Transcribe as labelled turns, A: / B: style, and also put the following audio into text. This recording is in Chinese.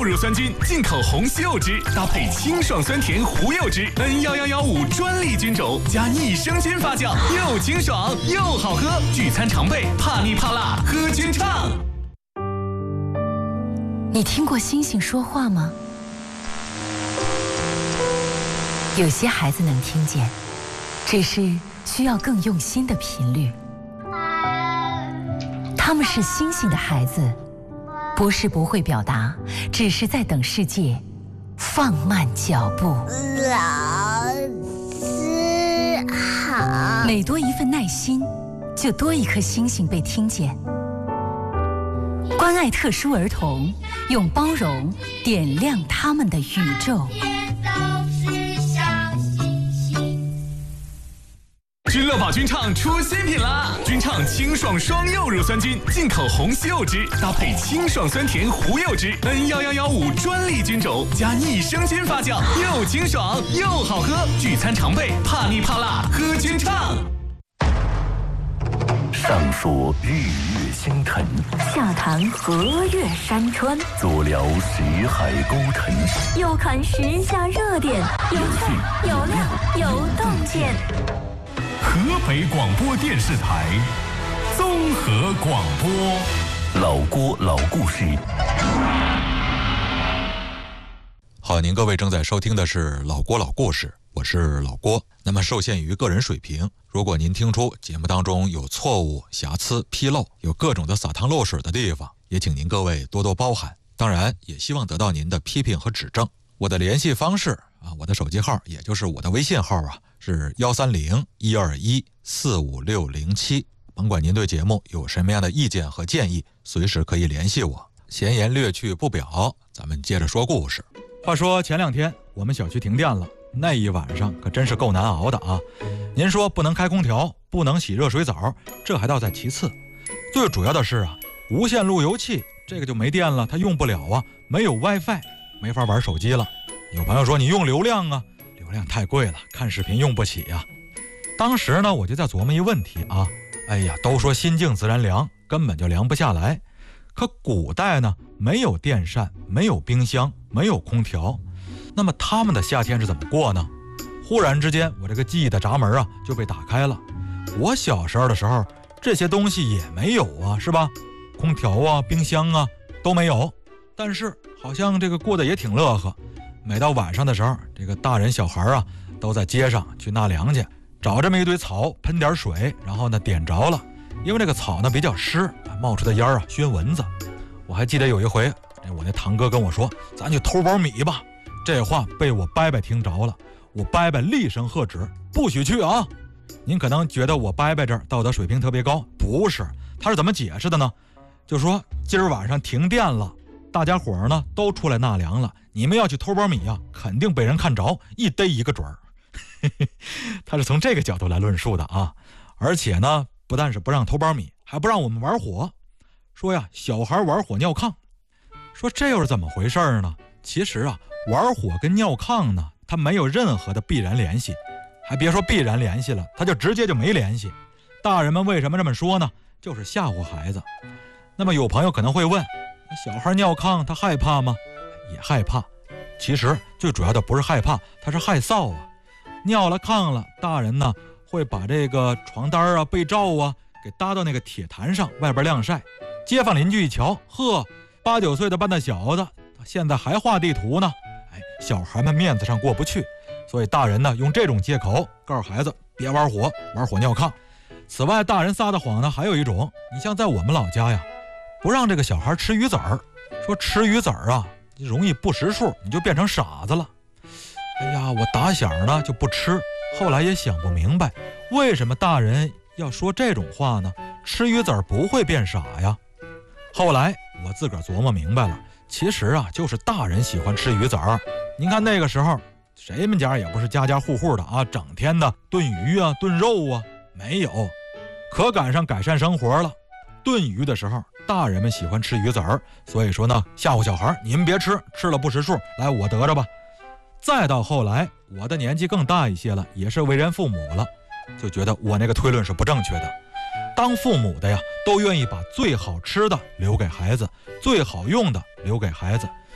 A: 乳酸菌，进口红西柚汁，搭配清爽酸甜胡柚汁，N11115专利菌种，加益生菌发酵，又清爽又好喝。聚餐常备，怕腻怕辣，喝菌畅。
B: 你听过星星说话吗？有些孩子能听见，只是需要更用心的频率。他们是星星的孩子，不是不会表达，只是在等世界放慢脚步。
C: 老师好。
B: 每多一份耐心，就多一颗星星被听见。关爱特殊儿童，用包容点亮他们的宇宙。
A: 君乐宝菌畅出新品啦！菌畅清爽双柚乳酸菌，进口红西柚汁，搭配清爽酸甜胡柚汁，N11115专利菌种，加益生菌发酵，又清爽又好喝。聚餐常备，怕腻怕辣，喝菌畅。
D: 上说日月星辰，
C: 下谈河岳山川，
D: 左聊识海沟沉，
C: 右看时下热点，有趣有料有洞见。
E: 河北广播电视台综合广播，
D: 老郭老故事。
F: 好，您各位正在收听的是老郭老故事，我是老郭。那么受限于个人水平，如果您听出节目当中有错误、瑕疵、纰漏，有各种的洒汤漏水的地方，也请您各位多多包涵。当然也希望得到您的批评和指正。我的联系方式我的手机号也就是我的微信号是130-121-45607。甭管您对节目有什么样的意见和建议，随时可以联系我。闲言略去不表，咱们接着说故事。话说前2天我们小区停电了，那一晚上可真是够难熬的啊！您说不能开空调，不能洗热水澡，这还倒在其次，最主要的是无线路由器这个就没电了，它用不了没有 WiFi， 没法玩手机了。有朋友说你用流量流量太贵了，看视频用不起当时呢我就在琢磨一问题哎呀，都说心静自然凉，根本就凉不下来。可古代呢，没有电扇，没有冰箱，没有空调，那么他们的夏天是怎么过呢？忽然之间，我这个记忆的闸门就被打开了。我小时候的时候，这些东西也没有是吧？空调冰箱都没有。但是好像这个过得也挺乐呵。每到晚上的时候，这个大人小孩都在街上去纳凉去，找这么一堆草，喷点水，然后呢点着了。因为这个草呢比较湿，冒出的烟熏蚊子。我还记得有一回，我那堂哥跟我说，咱去偷包米吧。这话被我伯伯听着了，我伯伯厉声喝止，不许去您可能觉得我伯伯这儿道德水平特别高，不是，他是怎么解释的呢？就说今儿晚上停电了，大家伙呢都出来纳凉了，你们要去偷包米肯定被人看着，一逮一个准儿。他是从这个角度来论述的而且呢不但是不让偷包米，还不让我们玩火，说小孩玩火尿炕。说这又是怎么回事呢？其实玩火跟尿炕呢，它没有任何的必然联系，还别说必然联系了，它就直接就没联系。大人们为什么这么说呢？就是吓唬孩子。那么有朋友可能会问，小孩尿炕他害怕吗？也害怕。其实最主要的不是害怕，他是害臊尿了炕了，大人呢会把这个床单被罩给搭到那个铁坛上，外边晾晒。街坊邻居一瞧，呵，8、9岁的半大小子现在还画地图呢。小孩们面子上过不去，所以大人呢用这种借口告诉孩子别玩火，玩火尿炕。此外，大人撒的谎呢还有一种，你像在我们老家不让这个小孩吃鱼籽儿，说吃鱼籽儿容易不识数，你就变成傻子了。我打小呢就不吃，后来也想不明白，为什么大人要说这种话呢？吃鱼籽儿不会变傻呀。后来我自个儿琢磨明白了，其实就是大人喜欢吃鱼籽儿。您看那个时候，谁们家也不是家家户户的整天的炖鱼炖肉没有，可赶上改善生活了。炖鱼的时候，大人们喜欢吃鱼籽儿，所以说呢吓唬小孩，你们别吃，吃了不识数，来我得着吧。再到后来，我的年纪更大一些了，也是为人父母了，就觉得我那个推论是不正确的。当父母的都愿意把最好吃的留给孩子，最好用的留给孩子。